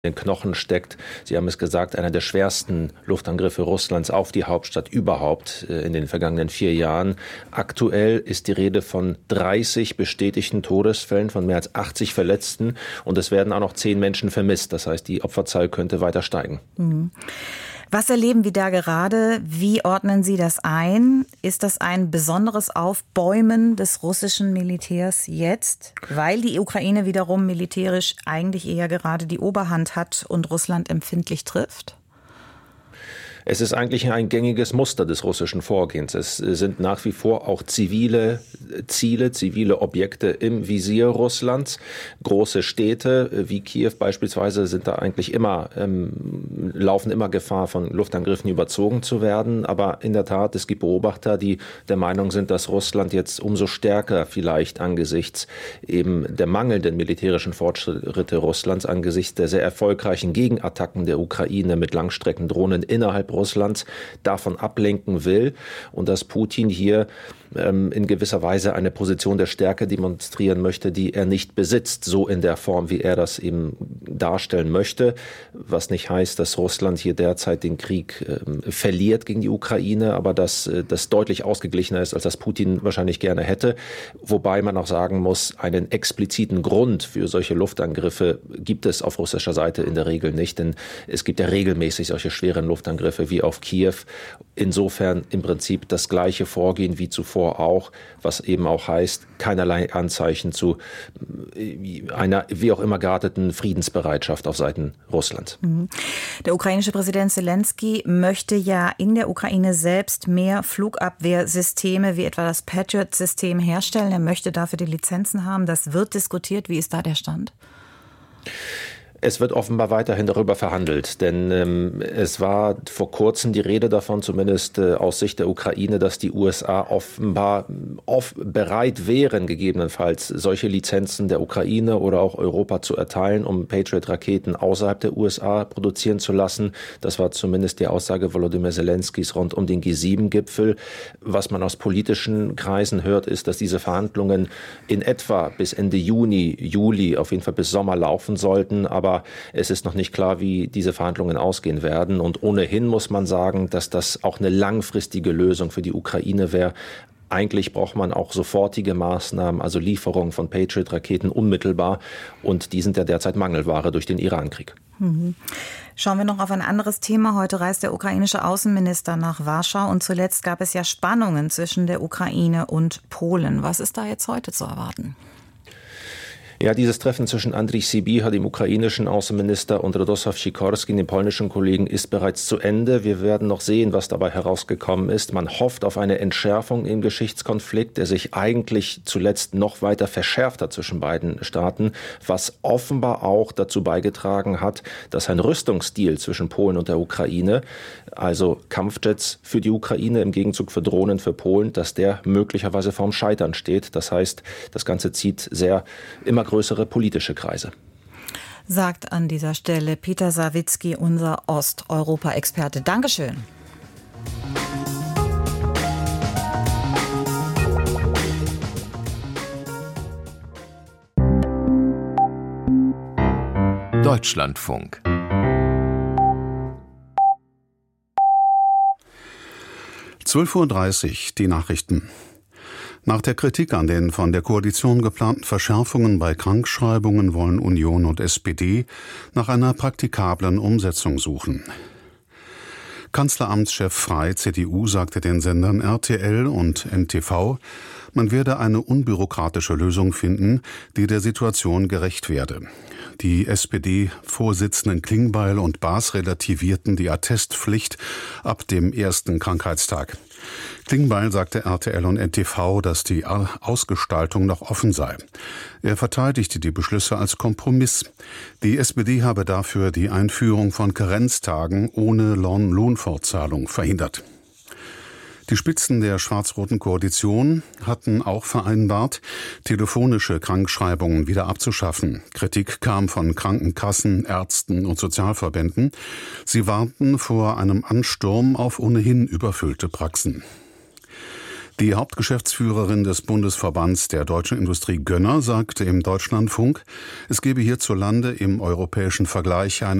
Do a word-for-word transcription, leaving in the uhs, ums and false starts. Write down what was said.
den Knochen steckt. Sie haben es gesagt, einer der schwersten Luftangriffe Russlands auf die Hauptstadt überhaupt in den vergangenen vier Jahren. Aktuell ist die Rede von dreißig bestätigten Todesfällen, von mehr als achtzig Verletzten und es werden auch noch zehn Menschen vermisst. Das heißt, die Opferzahl könnte weiter steigen. Mhm. Was erleben wir da gerade? Wie ordnen Sie das ein? Ist das ein besonderes Aufbäumen des russischen Militärs jetzt, weil die Ukraine wiederum militärisch eigentlich eher gerade die Oberhand hat und Russland empfindlich trifft? Es ist eigentlich ein gängiges Muster des russischen Vorgehens. Es sind nach wie vor auch zivile Ziele, zivile Objekte im Visier Russlands. Große Städte wie Kiew beispielsweise sind da eigentlich immer, ähm, laufen immer Gefahr, von Luftangriffen überzogen zu werden. Aber in der Tat, es gibt Beobachter, die der Meinung sind, dass Russland jetzt umso stärker vielleicht angesichts eben der mangelnden militärischen Fortschritte Russlands, angesichts der sehr erfolgreichen Gegenattacken der Ukraine mit Langstreckendrohnen innerhalb Russlands davon ablenken will und dass Putin hier ähm, in gewisser Weise eine Position der Stärke demonstrieren möchte, die er nicht besitzt, so in der Form, wie er das eben darstellen möchte, was nicht heißt, dass Russland hier derzeit den Krieg ähm, verliert gegen die Ukraine, aber dass äh, das deutlich ausgeglichener ist, als das Putin wahrscheinlich gerne hätte, wobei man auch sagen muss, einen expliziten Grund für solche Luftangriffe gibt es auf russischer Seite in der Regel nicht, denn es gibt ja regelmäßig solche schweren Luftangriffe wie auf Kiew. Insofern im Prinzip das gleiche Vorgehen wie zuvor auch, was eben auch heißt, keinerlei Anzeichen zu einer wie auch immer gearteten Friedensbereitschaft auf Seiten Russlands. Der ukrainische Präsident Zelensky möchte ja in der Ukraine selbst mehr Flugabwehrsysteme wie etwa das Patriot-System herstellen. Er möchte dafür die Lizenzen haben. Das wird diskutiert. Wie ist da der Stand? Es wird offenbar weiterhin darüber verhandelt, denn ähm, es war vor kurzem die Rede davon, zumindest äh, aus Sicht der Ukraine, dass die U S A offenbar oft bereit wären, gegebenenfalls solche Lizenzen der Ukraine oder auch Europa zu erteilen, um Patriot-Raketen außerhalb der U S A produzieren zu lassen. Das war zumindest die Aussage Volodymyr Zelenskys rund um den G sieben Gipfel. Was man aus politischen Kreisen hört, ist, dass diese Verhandlungen in etwa bis Ende Juni, Juli, auf jeden Fall bis Sommer laufen sollten, aber Aber es ist noch nicht klar, wie diese Verhandlungen ausgehen werden. Und ohnehin muss man sagen, dass das auch eine langfristige Lösung für die Ukraine wäre. Eigentlich braucht man auch sofortige Maßnahmen, also Lieferungen von Patriot-Raketen unmittelbar. Und die sind ja derzeit Mangelware durch den Iran-Krieg. Mhm. Schauen wir noch auf ein anderes Thema. Heute reist der ukrainische Außenminister nach Warschau. Und zuletzt gab es ja Spannungen zwischen der Ukraine und Polen. Was ist da jetzt heute zu erwarten? Ja, dieses Treffen zwischen Andrii Sybiha, dem ukrainischen Außenminister, und Radosław Sikorski, dem polnischen Kollegen, ist bereits zu Ende. Wir werden noch sehen, was dabei herausgekommen ist. Man hofft auf eine Entschärfung im Geschichtskonflikt, der sich eigentlich zuletzt noch weiter verschärft hat zwischen beiden Staaten, was offenbar auch dazu beigetragen hat, dass ein Rüstungsdeal zwischen Polen und der Ukraine, also Kampfjets für die Ukraine im Gegenzug für Drohnen für Polen, dass der möglicherweise vorm Scheitern steht. Das heißt, das Ganze zieht sehr immer größere politische Kreise. Sagt an dieser Stelle Peter Sawicki, unser Osteuropa-Experte. Dankeschön. Deutschlandfunk. zwölf Uhr dreißig, die Nachrichten. Nach der Kritik an den von der Koalition geplanten Verschärfungen bei Krankschreibungen wollen Union und S P D nach einer praktikablen Umsetzung suchen. Kanzleramtschef Frey, C D U, sagte den Sendern R T L und N T V, man werde eine unbürokratische Lösung finden, die der Situation gerecht werde. Die S P D-Vorsitzenden Klingbeil und Baas relativierten die Attestpflicht ab dem ersten Krankheitstag. Klingbeil sagte R T L und N T V, dass die Ausgestaltung noch offen sei. Er verteidigte die Beschlüsse als Kompromiss. Die S P D habe dafür die Einführung von Karenztagen ohne Lohnfortzahlung verhindert. Die Spitzen der schwarz-roten Koalition hatten auch vereinbart, telefonische Krankschreibungen wieder abzuschaffen. Kritik kam von Krankenkassen, Ärzten und Sozialverbänden. Sie warnten vor einem Ansturm auf ohnehin überfüllte Praxen. Die Hauptgeschäftsführerin des Bundesverbands der deutschen Industrie Gönner sagte im Deutschlandfunk, es gebe hierzulande im europäischen Vergleich eine